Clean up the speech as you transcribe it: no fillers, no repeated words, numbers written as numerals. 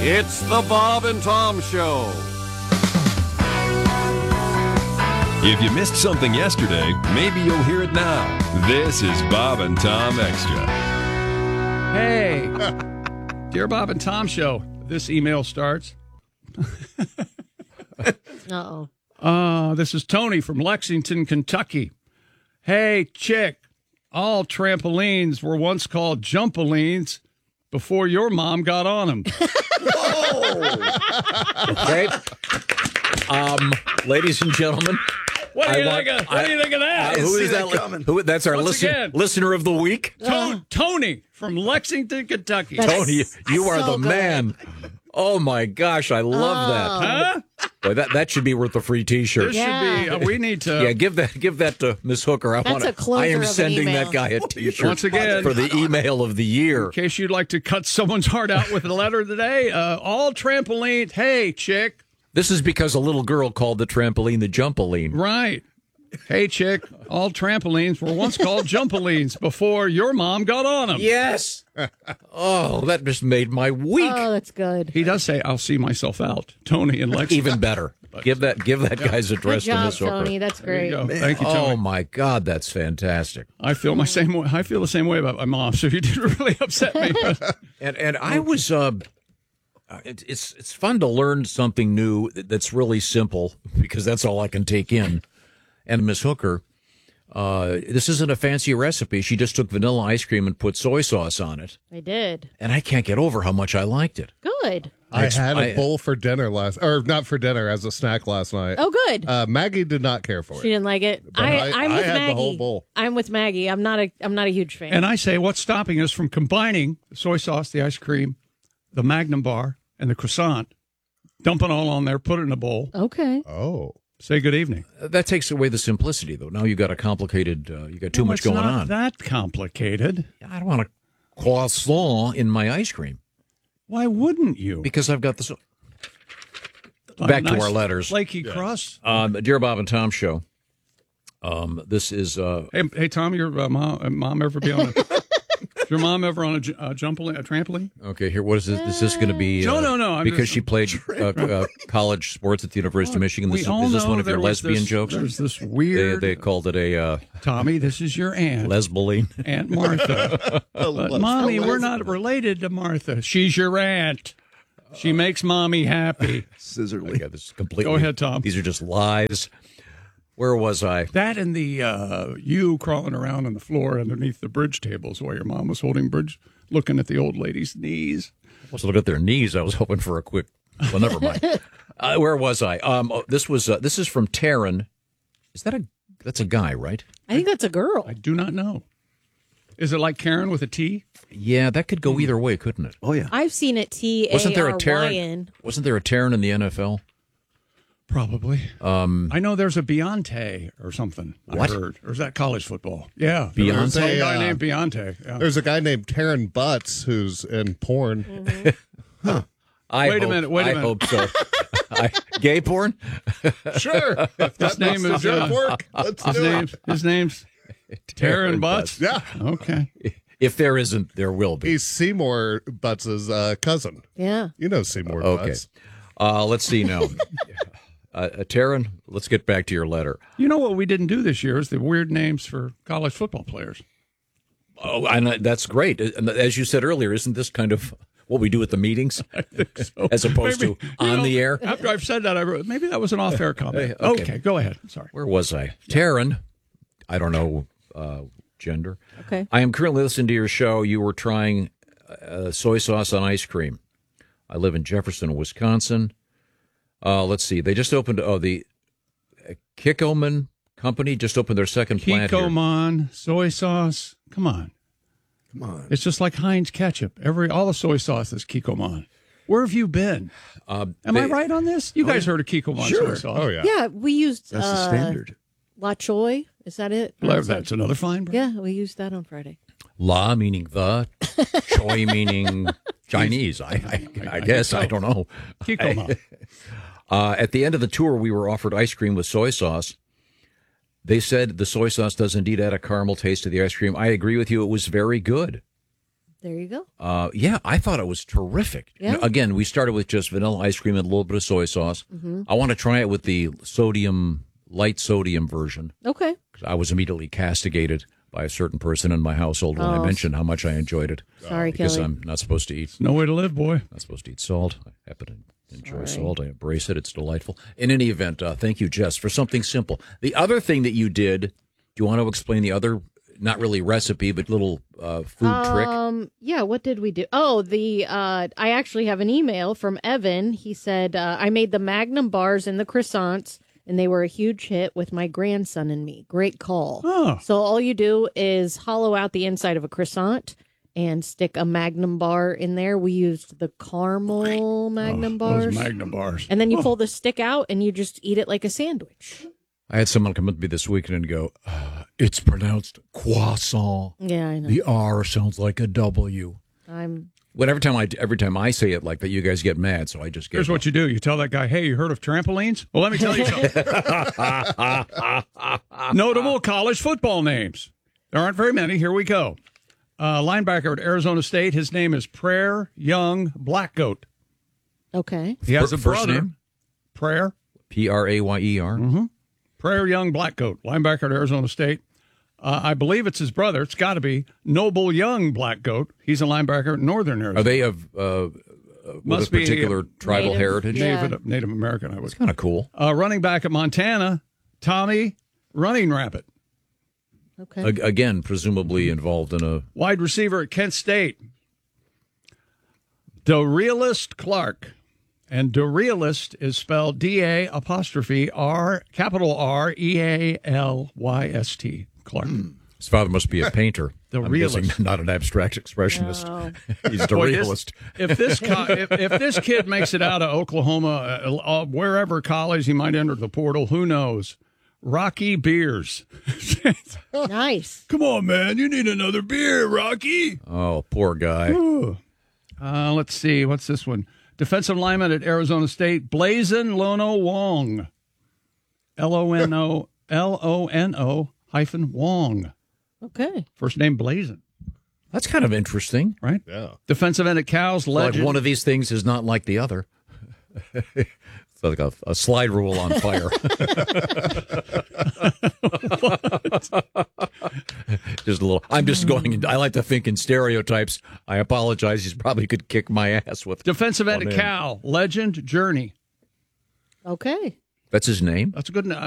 It's the Bob and Tom Show. If you missed something yesterday, maybe you'll hear it now. This is Bob and Tom Extra. Hey, dear Bob and Tom Show, this email starts. Uh-oh. This is Tony from Lexington, Kentucky. Hey, chick, all trampolines were once called jumpolines before your mom got on them. Okay. Ladies and gentlemen. What do you think of that? Who is that? That's our listener of the week. Tony from Lexington, Kentucky. Tony, you are so the good. man. Oh, my gosh. I love that. Huh? Boy, that should be worth a free T-shirt. This should be. We need to. Yeah, give that to Miss Hooker. That's a closer I am of an sending email. that guy a T-shirt Once again, for the email of the year. in case you'd like to cut someone's heart out with a letter today, all trampolines. Hey, chick. This is because a little girl called the trampoline the jumpaline. Right. Hey, chick, all trampolines were once called jumpolines before your mom got on them. Yes. Oh, that just made my week. Oh, that's good. He does say, I'll see myself out. Tony in Lexington. Even better. Give that guy's Good address to job, Miss Hooker. Tony. That's There you great. go. Thank you, Tony. Oh my God, that's fantastic. I feel the same way about my mom, so you didn't really upset me. And I was it's fun to learn something new that's really simple because that's all I can take in. And Miss Hooker, this isn't a fancy recipe. She just took vanilla ice cream and put soy sauce on it. I did. And I can't get over how much I liked it. Good. I had a bowl for dinner not for dinner, as a snack last night. Oh, good. Maggie did not care for She it. didn't like it. But I'm I with had Maggie. the whole bowl. I'm with Maggie. I'm not a huge fan. And I say, what's stopping us from combining the soy sauce, the ice cream, the Magnum bar, and the croissant, dump it all on there, put it in a bowl, Okay. Oh. say good evening. That takes away the simplicity, though. Now you got a complicated, you got too much going It's not on. that complicated. I don't want a croissant in my ice cream Why wouldn't you? because I've got the. Like Back a to nice our letters. Flaky crust. Dear Bob and Tom Show. This is Hey, Tom, your mom ever be on a... Is your mom ever on a trampoline? okay. Here, what is this? Is this going to be? No. I'm because just- she played college sports at the University of Michigan. Is this one of your lesbian jokes? There's this weird... They called it a Tommy, this is your aunt. lesboline. Aunt Martha. But, Mommy, we're not related to Martha. She's your aunt. She makes Mommy happy. Scissorly. Yeah, this is completely. Go ahead, Tom. These are just lies. Where was I? That and the you crawling around on the floor underneath the bridge tables while your mom was holding bridge, looking at the old lady's knees. I was looking at their knees. I was hoping for a quick. Well, never mind. Where was I? This is from Taryn. Is that that's a guy, right? I think that's a girl. I do not know. Is it like Karen with a T? Yeah, that could go either way, couldn't it? Oh, yeah. I've seen it Wasn't there a Taryn? Taryn? Wasn't there a Taryn in the NFL? Probably. I know there's a Beyonce or something. What? I heard. Or is that college football? Yeah. Beyonce? There's a guy Yeah. named Beyonce. Yeah. There's a guy named Taryn Butts who's in porn. Wait a minute. I hope so. Gay porn? Sure. His name is work. Let's do it. his name's Taryn Butts. Yeah. Okay. If there isn't, there will be. He's Seymour Butts' cousin. Yeah. You know Seymour Okay. Butts. Let's see now. Taryn, let's get back to your letter. You know what we didn't do this year is the weird names for college football players. Oh, and that's great. And as you said earlier, isn't this kind of what we do at the meetings, I think so. as opposed Maybe, to on the air? After I've said that, maybe that was an off-air comment. Okay, go ahead. Sorry. Where was I? Taryn, I don't know gender. Okay. I am currently listening to your show. You were trying soy sauce on ice cream. I live in Jefferson, Wisconsin. Let's see. They just opened, the Kikkoman Company just opened their second plant here. Kikkoman, soy sauce. Come on. It's just like Heinz ketchup. All the soy sauce is Kikkoman. Where have you been? Am I right on this? You guys heard of Kikkoman soy sauce? Oh, yeah. Yeah, we used That's the standard. La Choy. Is that it? Well, that's another fine brand. Yeah, we used that on Friday. La meaning the, Choi meaning Chinese. I guess. I don't know. Kikkoman. At the end of the tour, we were offered ice cream with soy sauce. They said the soy sauce does indeed add a caramel taste to the ice cream. I agree with you. It was very good. There you go. Yeah, I thought it was terrific. Yeah. Again, we started with just vanilla ice cream and a little bit of soy sauce. Mm-hmm. I want to try it with the light sodium version. Okay. I was immediately castigated by a certain person in my household when I mentioned how much I enjoyed it. Sorry, because Kelly. I'm not supposed to eat. No way to live, boy. Not supposed to eat salt. I happen to enjoy Sorry. salt. I embrace it. It's delightful. In any event, thank you, Jess, for something simple. The other thing that you did, do you want to explain the other, not really recipe, but little food trick? Yeah, what did we do? Oh, I actually have an email from Evan. He said, I made the Magnum bars and the croissants, and they were a huge hit with my grandson and me. Great call. Oh. So all you do is hollow out the inside of a croissant and stick a Magnum bar in there. We used the caramel Magnum bars. Those Magnum bars. And then you pull the stick out and you just eat it like a sandwich. I had someone come up to me this weekend and go, it's pronounced croissant. Yeah, I know. The R sounds like a W. But every time I say it like that, you guys get mad, so I just get Here's what you do. You tell that guy, hey, you heard of trampolines? Well, let me tell you something. Notable college football names. There aren't very many. Here we go. Linebacker at Arizona State. His name is Prayer Young Blackgoat. Okay. He has a First brother. name? Prayer. Prayer. Mm-hmm. Prayer Young Blackgoat. Linebacker at Arizona State. I believe it's his brother. It's got to be Noble Young Blackgoat. He's a linebacker at Northern Arizona. Are they of with a particular tribal Native. heritage? Yeah. Native American, I would. It's kind of cool. Running back at Montana, Tommy Running Rabbit. Okay. Again, presumably involved in a... Wide receiver at Kent State, DeRealist Clark. And DeRealist is spelled D-A''R, capital R-E-A-L-Y-S-T. Clark. His father must be a painter. The I'm realist. guessing not an abstract expressionist. No. He's the Boy, realist. if this kid makes it out of Oklahoma, wherever college he might enter the portal, who knows? Rocky Beers. Nice. Come on, man. You need another beer, Rocky. Oh, poor guy. Let's see. What's this one? Defensive lineman at Arizona State, Blazin Lono Wong. L-O-N-O-Wong. Okay. First name Blazin, That's kind of interesting. right? Yeah. Defensive end at Cows, Like legend. one of these things is not like the other. It's like a slide rule on fire. Just a little. I'm just going. I like to think in stereotypes. I apologize. He probably could kick my ass with. Defensive end at man. Cal, legend Journey. Okay. That's his name. That's a good name.